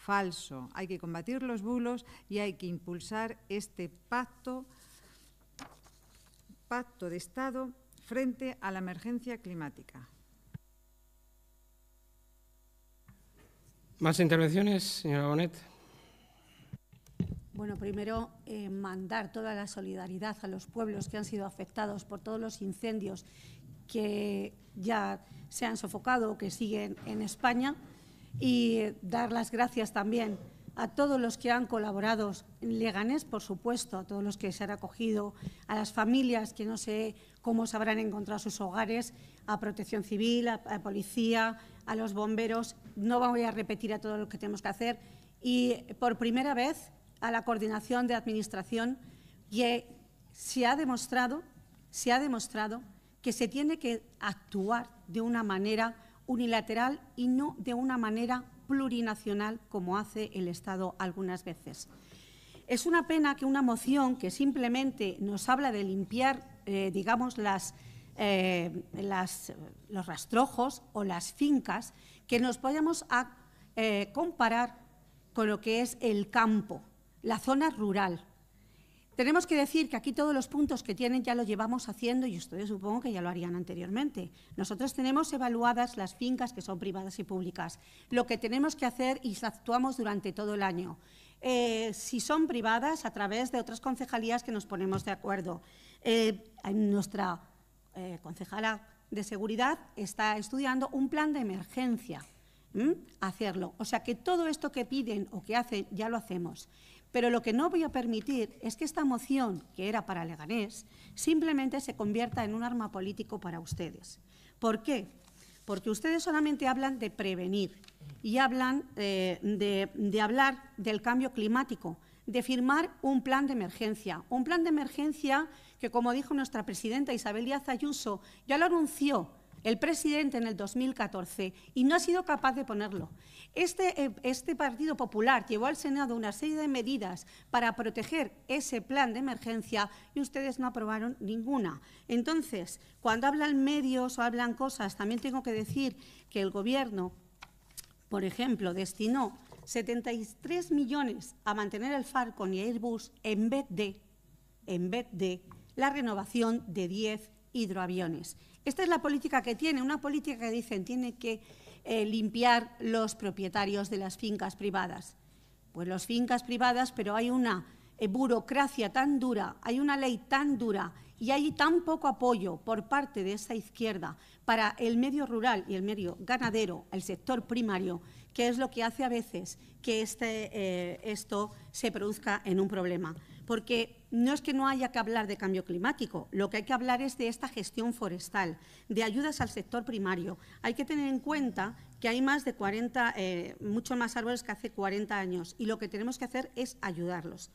falso. Hay que combatir los bulos y hay que impulsar este pacto de Estado frente a la emergencia climática. ¿Más intervenciones, señora Bonet? Bueno, primero, mandar toda la solidaridad a los pueblos que han sido afectados por todos los incendios que ya se han sofocado o que siguen en España, y dar las gracias también a todos los que han colaborado en Leganés, por supuesto, a todos los que se han acogido, a las familias que no sé cómo se habrán encontrado sus hogares, a Protección Civil, a Policía, a los bomberos. No voy a repetir a todo lo que tenemos que hacer. Y por primera vez a la Coordinación de Administración, y se ha demostrado que se tiene que actuar de una manera unilateral y no de una manera plurinacional como hace el Estado algunas veces. Es una pena que una moción que simplemente nos habla de limpiar, digamos, los rastrojos o las fincas, que nos vayamos a comparar con lo que es el campo, la zona rural. Tenemos que decir que aquí todos los puntos que tienen ya lo llevamos haciendo y ustedes supongo que ya lo harían anteriormente. Nosotros tenemos evaluadas las fincas que son privadas y públicas. Lo que tenemos que hacer y actuamos durante todo el año. Si son privadas, a través de otras concejalías que nos ponemos de acuerdo. Nuestra concejala de Seguridad está estudiando un plan de emergencia. Hacerlo. O sea que todo esto que piden o que hacen ya lo hacemos. Pero lo que no voy a permitir es que esta moción, que era para Leganés, simplemente se convierta en un arma político para ustedes. ¿Por qué? Porque ustedes solamente hablan de prevenir y hablan de hablar del cambio climático, de firmar un plan de emergencia. Un plan de emergencia que, como dijo nuestra presidenta Isabel Díaz Ayuso, ya lo anunció el presidente en el 2014 y no ha sido capaz de ponerlo. Este Partido Popular llevó al Senado una serie de medidas para proteger ese plan de emergencia y ustedes no aprobaron ninguna. Entonces, cuando hablan medios o hablan cosas, también tengo que decir que el Gobierno, por ejemplo, destinó 73 millones a mantener el Falcon y Airbus en vez de la renovación de 10 hidroaviones. Esta es la política que tiene, una política que dicen tiene que limpiar los propietarios de las fincas privadas. Pues las fincas privadas, pero hay una burocracia tan dura, hay una ley tan dura y hay tan poco apoyo por parte de esa izquierda para el medio rural y el medio ganadero, el sector primario, que es lo que hace a veces que esto se produzca en un problema. Porque no es que no haya que hablar de cambio climático, lo que hay que hablar es de esta gestión forestal, de ayudas al sector primario. Hay que tener en cuenta que hay más de 40, mucho más árboles que hace 40 años y lo que tenemos que hacer es ayudarlos.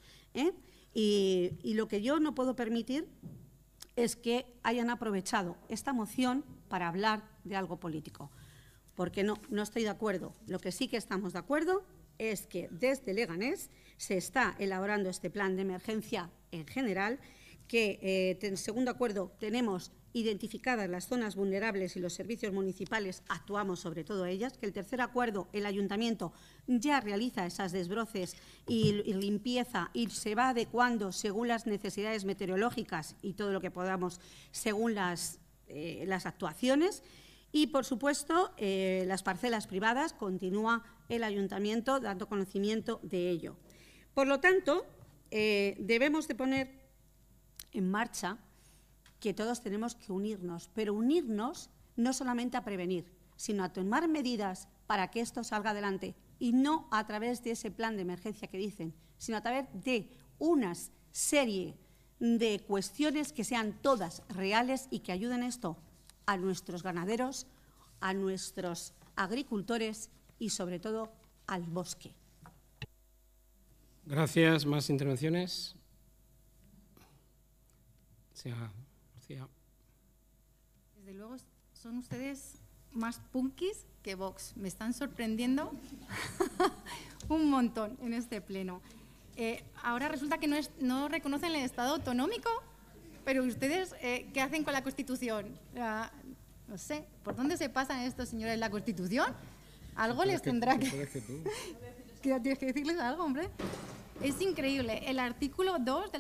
Y lo que yo no puedo permitir es que hayan aprovechado esta moción para hablar de algo político, porque no estoy de acuerdo. Lo que sí que estamos de acuerdo es que desde Leganés se está elaborando este plan de emergencia en general, que en segundo acuerdo tenemos identificadas las zonas vulnerables y los servicios municipales actuamos sobre todo ellas, que el tercer acuerdo el ayuntamiento ya realiza esas desbroces y limpieza y se va adecuando según las necesidades meteorológicas y todo lo que podamos según las actuaciones. Y, por supuesto, las parcelas privadas continúa el ayuntamiento dando conocimiento de ello. Por lo tanto, debemos de poner en marcha que todos tenemos que unirnos, pero unirnos no solamente a prevenir, sino a tomar medidas para que esto salga adelante y no a través de ese plan de emergencia que dicen, sino a través de una serie de cuestiones que sean todas reales y que ayuden esto a nuestros ganaderos, a nuestros agricultores y, sobre todo, al bosque. Gracias. ¿Más intervenciones? Desde luego, son ustedes más punkis que Vox. Me están sorprendiendo un montón en este pleno. Ahora resulta que no reconocen el Estado autonómico, pero ustedes, ¿qué hacen con la Constitución? No sé, ¿por dónde se pasan estos señores la Constitución? Algo les tendrá que... que tienes que decirles algo, hombre. Es increíble. El artículo 2 de la